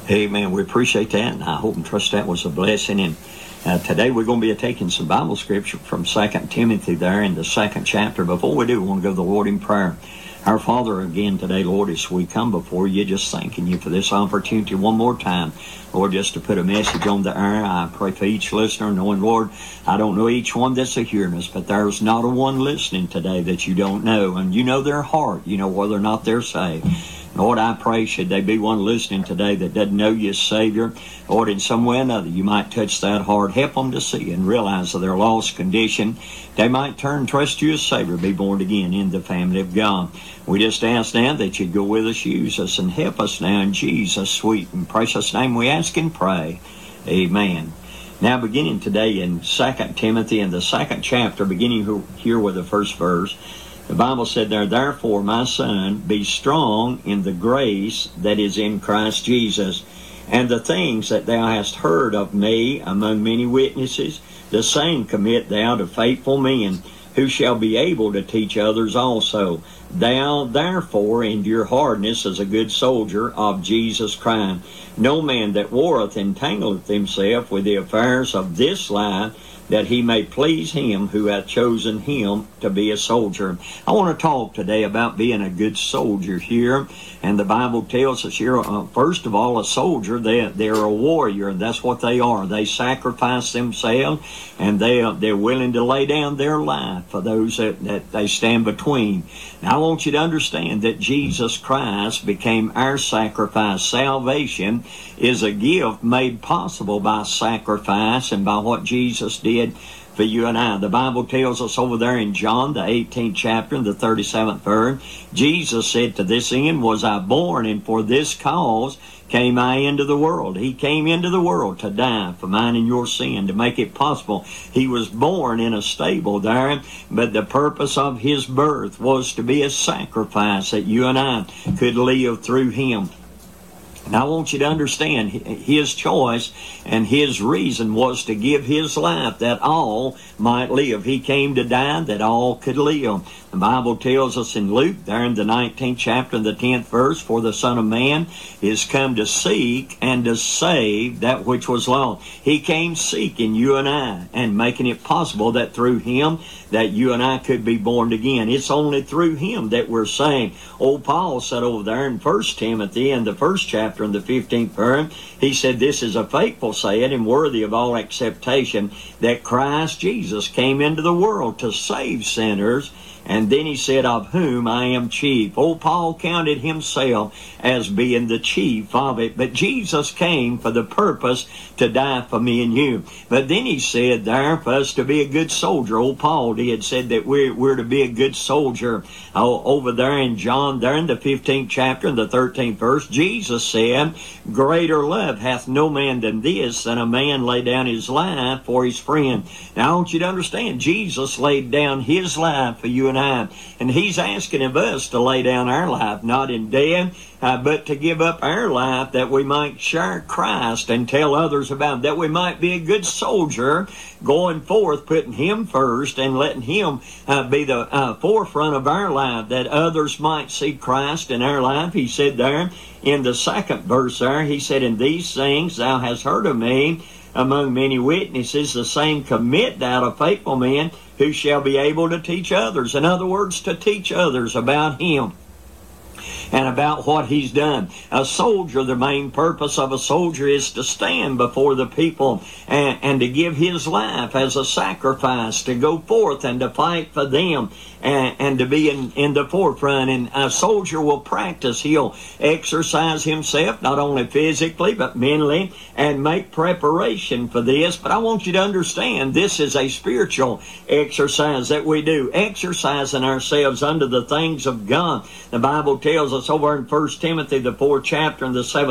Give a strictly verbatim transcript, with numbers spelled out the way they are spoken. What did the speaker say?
Amen. We appreciate that, and I hope and trust that was a blessing. And uh, today we're going to be taking some Bible scripture from Second Timothy there in the second chapter. Before we do, we want to go to the Lord in prayer. Our Father, again today, Lord, as we come before you, just thanking you for this opportunity one more time, Lord, just to put a message on the air. I pray for each listener, knowing, Lord, I don't know each one that's a hearing us, but there's not a one listening today that you don't know, and you know their heart, you know whether or not they're saved. Lord, I pray, should they be one listening today that doesn't know you as Savior, Lord, in some way or another, you might touch that heart. Help them to see and realize of their lost condition. They might turn and trust you as Savior, be born again in the family of God. We just ask now that you'd go with us, use us, and help us now in Jesus' sweet and precious name we ask and pray. Amen. Now, beginning today in Second Timothy, in the second chapter, beginning here with the first verse, the Bible said there, "Therefore, my son, be strong in the grace that is in Christ Jesus, and the things that thou hast heard of me among many witnesses, the same commit thou to faithful men, who shall be able to teach others also. Thou therefore endure hardness as a good soldier of Jesus Christ. No man that warreth entangleth himself with the affairs of this life, that he may please him who hath chosen him to be a soldier." I want to talk today about being a good soldier here. And the Bible tells us here, uh, first of all, a soldier, they, they're a warrior, and that's what they are. They sacrifice themselves, and they, uh, they're willing to lay down their life for those that, that they stand between. Now, I want you to understand that Jesus Christ became our sacrifice. Salvation is a gift made possible by sacrifice and by what Jesus did for you and I. The Bible tells us over there in John, the eighteenth chapter, and the thirty-seventh verse, Jesus said, "To this end was I born, and for this cause came I into the world." He came into the world to die for mine and your sin, to make it possible. He was born in a stable there, but the purpose of his birth was to be a sacrifice that you and I could live through him. Now, I want you to understand, his choice and his reason was to give his life that all might live. He came to die that all could live. The Bible tells us in Luke, there in the nineteenth chapter and the tenth verse, "For the Son of Man is come to seek and to save that which was lost." He came seeking you and I, and making it possible that through him that you and I could be born again. It's only through him that we're saved. Old Paul said over there in First Timothy, in the first chapter, in the fifteenth verse, he said, "This is a faithful saying and worthy of all acceptation, that Christ Jesus came into the world to save sinners." And then he said, "Of whom I am chief." Old Paul counted himself as being the chief of it. But Jesus came for the purpose to die for me and you. But then he said there, for us to be a good soldier. Old Paul did said that we're, we're to be a good soldier. Oh, over there in John, there in the fifteenth chapter and the thirteenth verse, Jesus said, "Greater love hath no man than this, than a man lay down his life for his friend." Now I want you to understand, Jesus laid down his life for you and I. And he's asking of us to lay down our life, not in death, uh, but to give up our life that we might share Christ and tell others about him, that we might be a good soldier going forth, putting him first and letting him uh, be the uh, forefront of our life, that others might see Christ in our life. He said there in the second verse there, he said, "In these things thou hast heard of me among many witnesses, the same commit thou to faithful men, who shall be able to teach others." In other words, to teach others about him and about what he's done. A soldier, the main purpose of a soldier is to stand before the people and, and to give his life as a sacrifice, to go forth and to fight for them and, and to be in, in the forefront. And a soldier will practice. He'll exercise himself, not only physically, but mentally, and make preparation for this. But I want you to understand, this is a spiritual exercise that we do, exercising ourselves under the things of God. The Bible tells us over in First Timothy, the fourth chapter and the seventh